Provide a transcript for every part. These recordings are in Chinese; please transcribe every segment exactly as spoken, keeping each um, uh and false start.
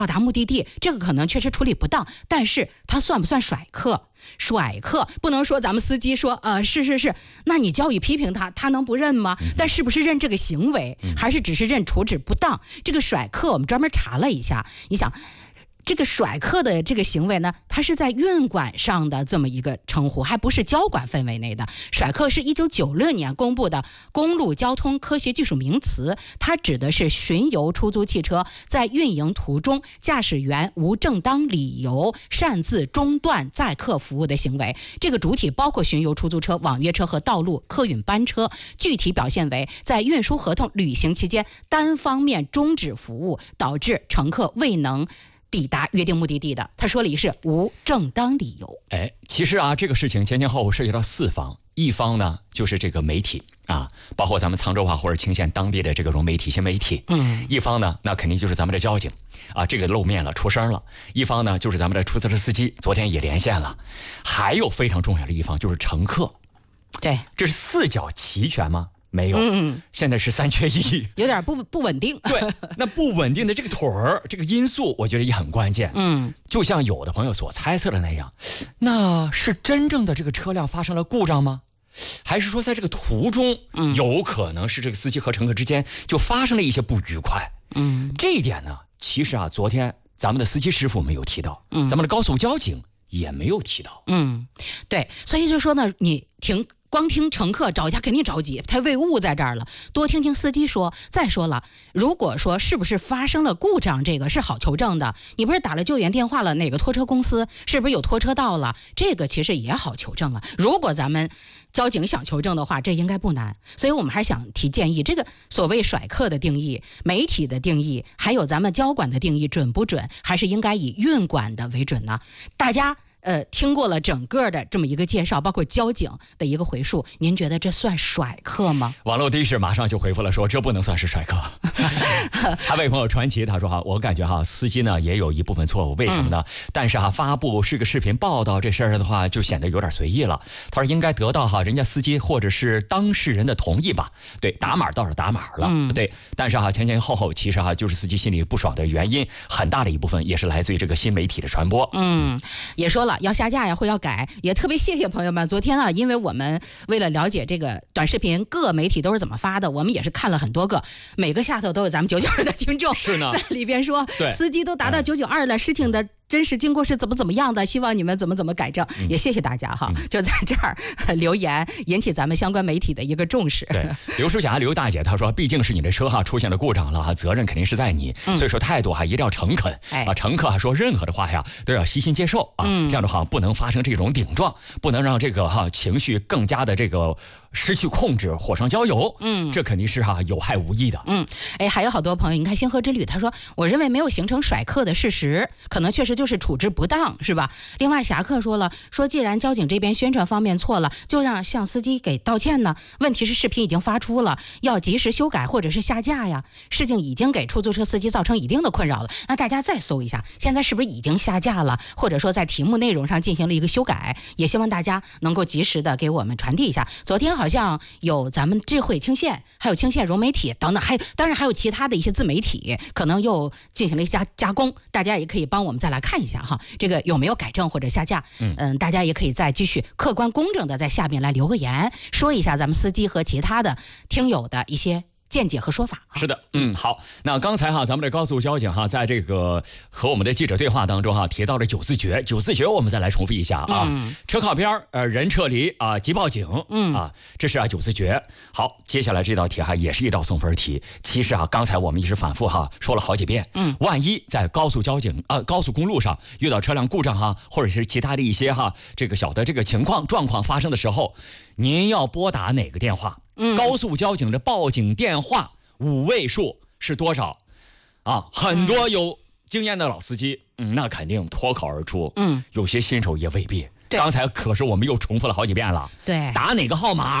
到达目的地，这个可能确实处理不当，但是它算不算甩客？甩客不能说咱们司机说呃是是是，那你教育批评他，他能不认吗？但是不是认这个行为，还是只是认处置不当？这个甩客我们专门查了一下，你想。这个甩客的这个行为呢，它是在运管上的这么一个称呼，还不是交管范围内的。甩客是一九九六年公布的公路交通科学技术名词，它指的是巡游出租汽车在运营途中，驾驶员无正当理由擅自中断载客服务的行为。这个主体包括巡游出租车、网约车和道路客运班车，具体表现为在运输合同履行期间单方面终止服务，导致乘客未能抵达约定目的地的，他说理是无正当理由。 哎，其实啊，这个事情前前后后涉及到四方，一方呢就是这个媒体啊，包括咱们沧州啊或者青县当地的这个融媒体、新媒体，嗯，一方呢那肯定就是咱们的交警啊，这个露面了、出声了；一方呢就是咱们的出租车司机，昨天也连线了；还有非常重要的一方就是乘客。 对， 这是四角齐全吗？没有， 嗯， 现在是三缺一， 有点不不稳定。 对，那不稳定的这个腿儿，这个因素，我觉得也很关键。嗯，就像有的朋友所猜测的那样，那是真正的这个车辆发生了故障吗？还是说在这个途中，嗯，有可能是这个司机和乘客之间就发生了一些不愉快？嗯，这一点呢，其实啊，昨天咱们的司机师傅没有提到，嗯，咱们的高速交警也没有提到。 嗯，对，所以就说呢，你停。光听乘客着急，他肯定着急，他为误在这儿了。多听听司机说。再说了，如果说是不是发生了故障，这个是好求证的。你不是打了救援电话了，哪个拖车公司是不是有拖车到了？这个其实也好求证了。如果咱们交警想求证的话，这应该不难。所以我们还想提建议，这个所谓甩客的定义、媒体的定义，还有咱们交管的定义准不准？还是应该以运管的为准呢？大家。呃，听过了整个的这么一个介绍，包括交警的一个回述，您觉得这算甩客吗？ 网络的士马上就回复了说，这不能算是甩客。还位朋友传奇他说哈，我感觉哈司机呢也有一部分错误，为什么呢？嗯、但是哈发布是个视频报道这事儿的话，就显得有点随意了。他说应该得到哈人家司机或者是当事人的同意吧？对，打码倒是打码了，嗯、对，但是哈前前后后其实哈就是司机心里不爽的原因，很大的一部分也是来自于这个新媒体的传播。 嗯，也说了。要下架呀，或要改，也特别谢谢朋友们。昨天啊，因为我们为了了解这个短视频各媒体都是怎么发的，我们也是看了很多个，每个下头都有咱们九九二的听众， 是呢， 在里边说，司机都达到九九二了，事情的真实经过是怎么怎么样的，希望你们怎么怎么改正，嗯、也谢谢大家哈，嗯、就在这儿留言，引起咱们相关媒体的一个重视。 对，刘书霞刘大姐她说，毕竟是你的车哈出现了故障了哈，责任肯定是在你，嗯、所以说态度哈一定要诚恳，哎、啊，乘客还说任何的话呀都要悉心接受啊，嗯、这样的话不能发生这种顶撞，不能让这个哈情绪更加的这个失去控制，火上浇油，嗯，这肯定是哈有害无益的。 嗯，哎，还有好多朋友，你看星河之旅，他说，我认为没有形成甩客的事实，可能确实就是处置不当，是吧？另外，侠客说了，说既然交警这边宣传方面错了，就让向司机给道歉呢。问题是视频已经发出了，要及时修改或者是下架呀。事情已经给出租车司机造成一定的困扰了，那大家再搜一下，现在是不是已经下架了？或者说在题目内容上进行了一个修改？也希望大家能够及时的给我们传递一下。昨天好像有咱们智慧青县，还有青县融媒体等等，还当然还有其他的一些自媒体，可能又进行了一下加工，大家也可以帮我们再来看一下哈，这个有没有改正或者下架？嗯嗯，大家也可以再继续客观公正的在下面来留个言，说一下咱们司机和其他的听友的一些见解和说法。 是的，嗯，好。那刚才哈，咱们的高速交警哈，在这个和我们的记者对话当中哈，提到了九字诀，九字诀我们再来重复一下啊。嗯、车靠边呃，人撤离啊，急报警，嗯啊，这是啊九字诀。好，接下来这道题哈，也是一道送分题。其实啊，刚才我们一直反复哈说了好几遍，嗯，万一在高速交警啊、呃、高速公路上遇到车辆故障哈，或者是其他的一些哈这个小的这个情况状况发生的时候，您要拨打哪个电话？嗯，高速交警的报警电话五位数是多少啊？很多有经验的老司机，嗯，那肯定脱口而出。嗯，有些新手也未必。刚才可是我们又重复了好几遍了。 对， 打哪个号码？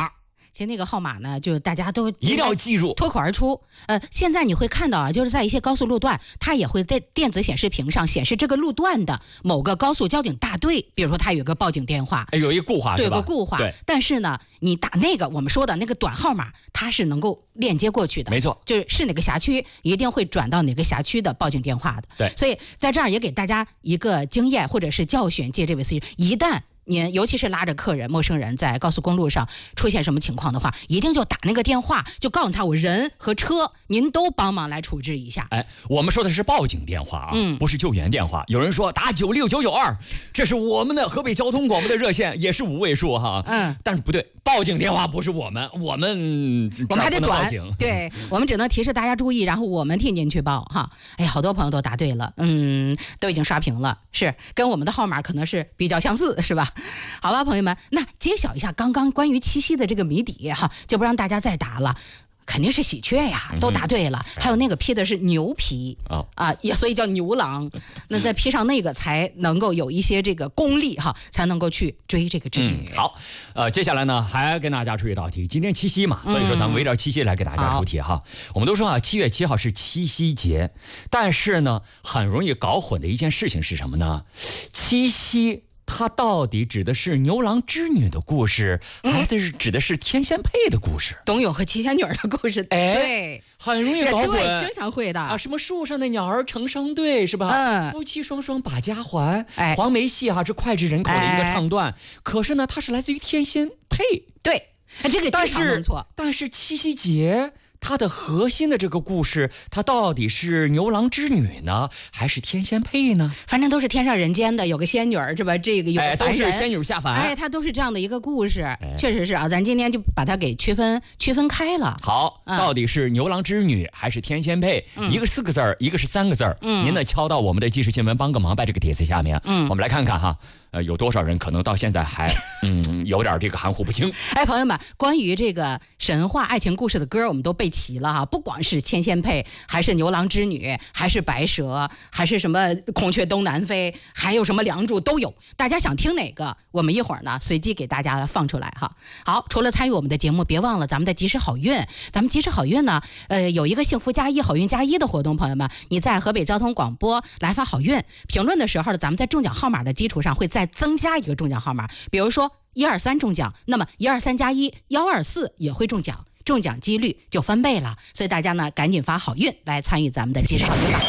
其实那个号码呢，就大家都一定要记住， 脱口而出。呃，现在你会看到啊，就是在一些高速路段，它也会在电子显示屏上显示这个路段的某个高速交警大队，比如说它有个报警电话， 哎，有一个固话， 对，有个固话。 对。 但是呢，你打那个我们说的那个短号码，它是能够链接过去的。 没错， 就是是哪个辖区，一定会转到哪个辖区的报警电话的。 对。 所以在这儿也给大家一个经验或者是教训，借这位司机，一旦您尤其是拉着客人、陌生人在高速公路上出现什么情况的话，一定就打那个电话，就告诉他我人和车您都帮忙来处置一下。 哎，我们说的是报警电话啊， 嗯， 不是救援电话。有人说打九六九九二，这是我们的河北交通广播的热线，也是五位数哈。 嗯， 但是不对，报警电话不是我们，我们我们还得转， 警对，我们只能提示大家注意，然后我们替您去报哈。哎，好多朋友都答对了，嗯，都已经刷屏了，是跟我们的号码可能是比较相似，是吧？好吧，朋友们，那揭晓一下刚刚关于七夕的这个谜底哈，就不让大家再答了。肯定是喜鹊呀，都答对了。嗯、还有那个披的是牛皮啊、呃，也所以叫牛郎。那再披上那个，才能够有一些这个功力哈，才能够去追这个织女、 嗯。好，呃，接下来呢，还跟大家出一道题。今天七夕嘛，所以说咱们围绕七夕来给大家出题哈。我们都说啊，七月七号是七夕节，但是呢，很容易搞混的一件事情是什么呢？七夕。它到底指的是牛郎织女的故事，还是指的是天仙配的故事？ 董永和七仙女的故事， 哎， 对， 很容易搞混， 对，经常会的啊。什么树上的鸟儿成双对，是吧？ 嗯， 夫妻双双把家还。 哎， 黄梅戏啊，是脍炙人口的一个唱段。哎、可是呢，它是来自于天仙配， 对，这个经常弄错。 但是七夕节。它的核心的这个故事，它到底是牛郎织女呢，还是天仙配呢？ 反正都是天上人间的，有个仙女儿是吧？这个有个凡人， 哎、都是仙女下凡。 哎，它都是这样的一个故事，哎、确实是啊。咱今天就把它给区分区分开了。 好，嗯、到底是牛郎织女还是天仙配？嗯、一个四个字儿，一个是三个字儿。嗯，您呢敲到我们的即时新闻帮个忙，在这个帖子下面。嗯，我们来看看哈。呃，有多少人可能到现在还嗯有点这个含糊不清？ 哎，朋友们，关于这个神话爱情故事的歌，我们都背齐了哈。不管是天仙配，还是牛郎织女，还是白蛇，还是什么孔雀东南飞，还有什么梁祝都有。大家想听哪个？我们一会儿呢随机给大家放出来哈。好，除了参与我们的节目，别忘了咱们的及时好运。咱们及时好运呢，呃，有一个幸福加一、好运加一的活动，朋友们，你在河北交通广播来发好运评论的时候呢，咱们在中奖号码的基础上会在再增加一个中奖号码，比如说一二三中奖，那么一二三加一幺二四也会中奖，中奖几率就翻倍了。所以大家呢赶紧发好运来参与咱们的即时好运吧。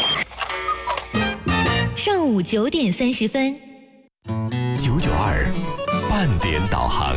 上午九点三十分， 九九二半点导航。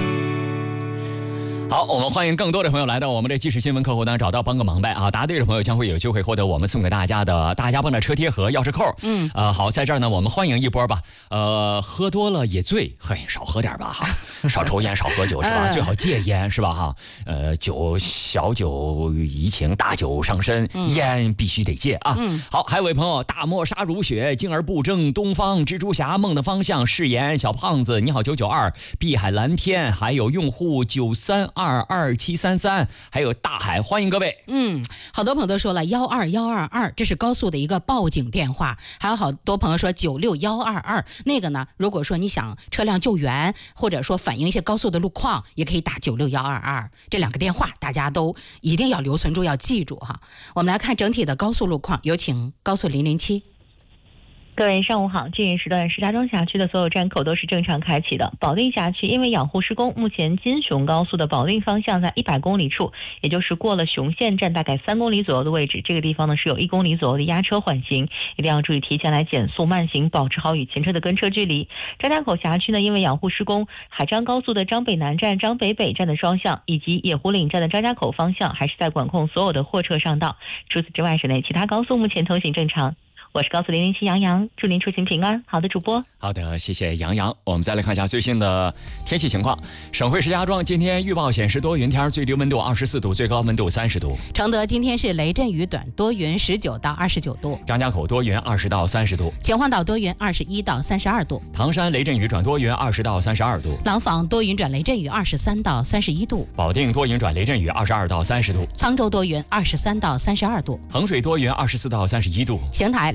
好，我们欢迎更多的朋友来到我们的即时新闻客户端，找到帮个忙呗啊！答对的朋友将会有机会获得我们送给大家的大家帮的车贴和钥匙扣。嗯，呃，好，在这儿呢，我们欢迎一波吧。呃，喝多了也醉，嘿，少喝点吧哈，少抽烟，少喝酒是吧？最好戒烟是吧哈？呃，酒小酒怡情，大酒伤身，嗯、烟必须得戒啊。嗯，好，还有位朋友，大漠沙如雪，静而不争，东方蜘蛛侠，梦的方向，誓言，小胖子，你好九九二，碧海蓝天，还有用户九三。二二七三三，还有大海，欢迎各位。 嗯，好多朋友都说了幺二幺二二，这是高速的一个报警电话。还有好多朋友说九六幺二二，那个呢，如果说你想车辆救援，或者说反映一些高速的路况，也可以打九六幺二二。这两个电话大家都一定要留存住，要记住哈。我们来看整体的高速路况，有请高速零零七。 各位上午好，这一时段石家庄辖区的所有站口都是正常开启的。保定辖区因为养护施工，目前金雄高速的保定方向在一百公里处，也就是过了雄县站大概三公里左右的位置，这个地方呢是有一公里左右的压车缓行，一定要注意提前来减速慢行，保持好与前车的跟车距离。张家口辖区呢因为养护施工，海张高速的张北南站、张北北站的双向以及野湖岭站的张家口方向还是在管控所有的货车上道。除此之外，省内其他高速目前通行正常。我是高速零零七杨洋，祝您出行平安。好的，主播。 好的，谢谢杨洋。我们再来看一下最新的天气情况。省会石家庄今天预报显示多云天，最低温度二十四度，最高温度三十度。 承德今天是雷阵雨短多云，十九到二十九度。 张家口多云，二十到三十度。 秦皇岛多云，二十一到三十二度。 唐山雷阵雨转多云，二十到三十二度。 廊坊多云转雷阵雨，二十三到三十一度。 保定多云转雷阵雨，二十二到三十度。 沧州多云，二十三到三十二度。 衡水多云，二十四到三十一度。 邢台雷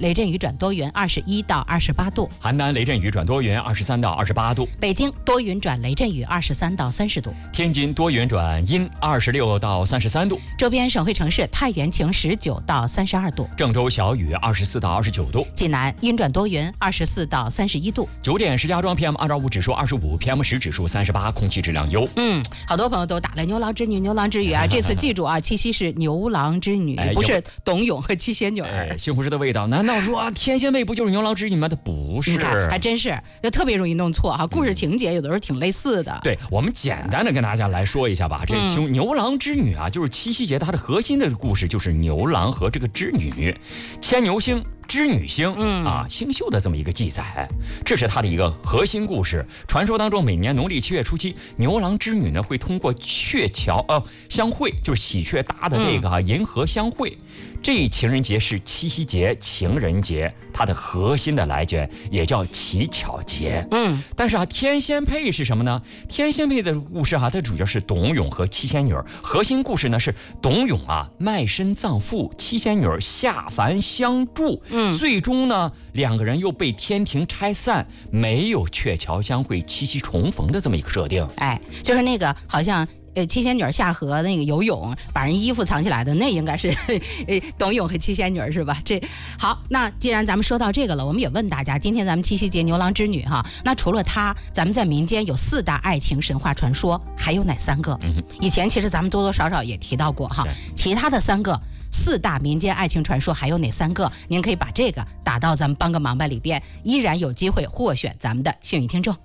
雷阵雨转多云，二十一到二十八度； 邯郸雷阵雨转多云，二十三到二十八度； 北京多云转雷阵雨，二十三到三十度； 天津多云转阴，二十六到三十三度； 周边省会城市太原晴，十九到三十二度； 郑州小雨，二十四到二十九度； 济南阴转多云，二十四到三十一度。 九点石家庄 P M 二点五 指数二十五 ，P M 十 指数三十八，空气质量优。 嗯，好多朋友都打了牛郎织女，牛郎织女啊！这次记住啊，七夕是牛郎织女， 哎、 不是董永和七仙女。 哎，西红柿的味道，难道说、啊、天仙味不就是牛郎织女吗？它不是， 你看还真是，就特别容易弄错哈。故事情节有的时候挺类似的。 对，我们简单的跟大家来说一下吧。这其中牛郎织女啊，就是七夕节它的核心的故事就是牛郎和这个织女，牵牛星。织女星，嗯啊，星宿的这么一个记载，这是它的一个核心故事。传说当中，每年农历七月初七，牛郎织女呢会通过鹊桥呃相会，就是喜鹊搭的这个啊、嗯、银河相会。这情人节是七夕节情人节，它的核心的来源也叫乞巧节。嗯，但是啊，天仙配是什么呢？天仙配的故事啊，它主要是董永和七仙女，核心故事呢是董永啊卖身葬父，七仙女下凡相助。嗯。最终呢，两个人又被天庭拆散，没有鹊桥相会、七夕重逢的这么一个设定。 哎，就是那个好像呃七仙女下河那个游泳，把人衣服藏起来的，那应该是呃董永和七仙女是吧？这好，那既然咱们说到这个了，我们也问大家，今天咱们七夕节牛郎织女哈，那除了它，咱们在民间有四大爱情神话传说，还有哪三个？嗯、以前其实咱们多多少少也提到过哈，其他的三个。四大民间爱情传说还有哪三个？您可以把这个打到咱们帮个忙吧里边，依然有机会获选咱们的幸运听众。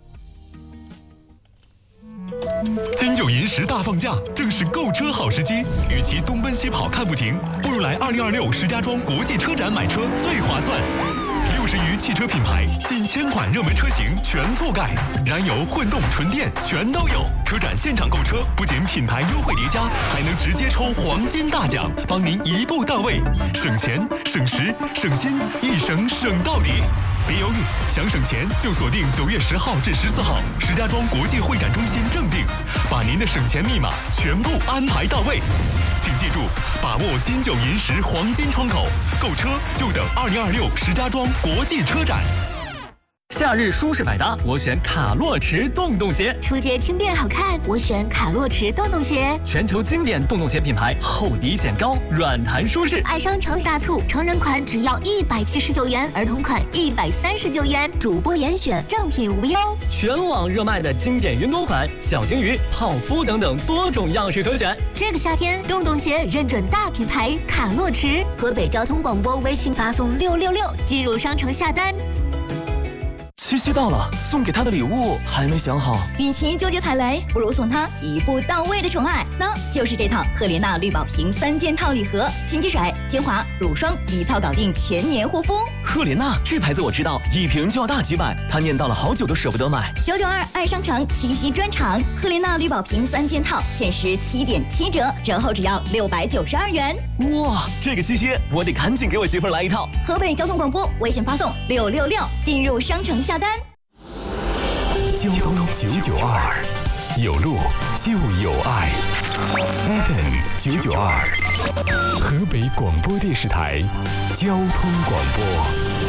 金九银十大放假，正是购车好时机。与其东奔西跑看不停，不如来二零二六石家庄国际车展买车最划算。六十余汽车品牌，近千款热门车型全覆盖，燃油、混动、纯电全都有。车展现场购车，不仅品牌优惠叠加，还能直接抽黄金大奖，帮您一步到位，省钱、省时、省心，一省省到底。别犹豫，想省钱就锁定九月十号至十四号石家庄国际会展中心正定，把您的省钱密码全部安排到位。请记住，把握金九银十黄金窗口，购车就等二零二六石家庄国际车展。 夏日舒适百搭，我选卡洛驰洞洞鞋； 初阶轻便好看，我选卡洛驰洞洞鞋。 全球经典洞洞鞋品牌，厚底显高，软弹舒适。 爱商城大促，成人款只要一百七十九元，儿童款一百三十九元，主播严选，正品无忧。 全网热卖的经典云朵款、小金鱼、泡芙等等多种样式可选。 这个夏天，洞洞鞋认准大品牌卡洛驰。河北交通广播微信发送六六六进入商城下单。 七夕到了，送给他的礼物还没想好。 与其纠结踩雷，不如送他一步到位的宠爱，那就是这套赫莲娜绿宝瓶三件套礼盒，清洁水、精华、乳霜一套搞定全年护肤。 赫莲娜这牌子我知道，一瓶就要大几百，他念叨了好久都舍不得买。 九九二爱商城七夕专场，赫莲娜绿宝瓶三件套限时七点七折，折后只要六百九十二元。 哇，这个七夕我得赶紧给我媳妇儿来一套。 河北交通广播微信发送六六六进入商城下单。 交通九九二，有路就有爱。F M 九九二，河北广播电视台交通广播。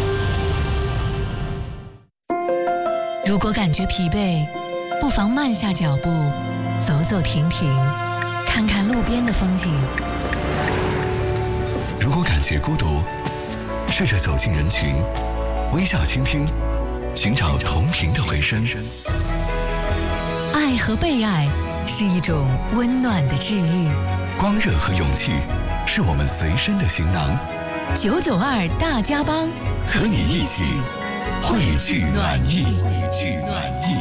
如果感觉疲惫，不妨慢下脚步，走走停停，看看路边的风景。 如果感觉孤独，试着走进人群，微笑倾听，寻找同频的回声。 爱和被爱是一种温暖的治愈， 光热和勇气是我们随身的行囊。 九九二大家帮， 和你一起汇聚暖意，汇聚暖意。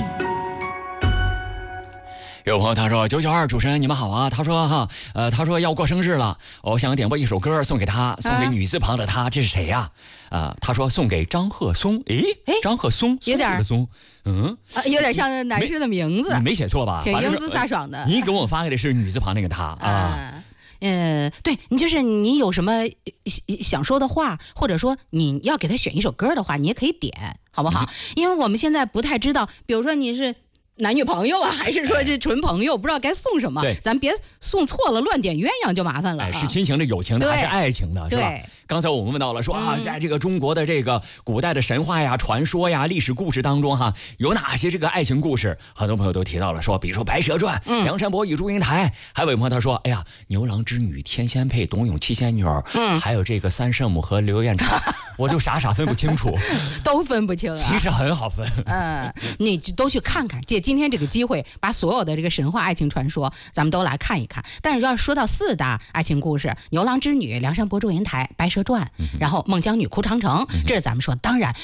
有朋友他说：“九九二主持人你们好啊。”他说哈，呃，他说要过生日了，我想点播一首歌送给他，送给女字旁的他，这是谁呀？啊、呃，他说送给张鹤松。诶诶，张鹤松， 有点松，嗯、 啊，有点像男士的名字， 你没写错吧？ 挺英姿飒爽的。 呃、你给我发给的是女字旁那个他啊。 嗯，对，你就是你有什么想说的话，或者说你要给他选一首歌的话，你也可以点，好不好？嗯、因为我们现在不太知道，比如说你是男女朋友啊，还是说这纯朋友，不知道该送什么，咱别送错了，乱点鸳鸯就麻烦了、啊。 是亲情的、友情的还是爱情的，是吧？ 刚才我们问到了说啊，在这个中国的这个古代的神话呀、传说呀、历史故事当中哈，有哪些这个爱情故事？很多朋友都提到了说，比如说《白蛇传》、嗯、梁山伯与祝英台，还有朋友他说，哎呀，牛郎织女、天仙配、董永七仙女，嗯，还有这个三圣母和刘彦昌，我就傻傻分不清楚， 都分不清啊。 其实很好分， 嗯，你都去看看，借今天这个机会，把所有的这个神话爱情传说，咱们都来看一看。但是要说到四大爱情故事，牛郎织女、梁山伯祝英台、白蛇传，然后孟姜女哭长城，这是咱们说。当然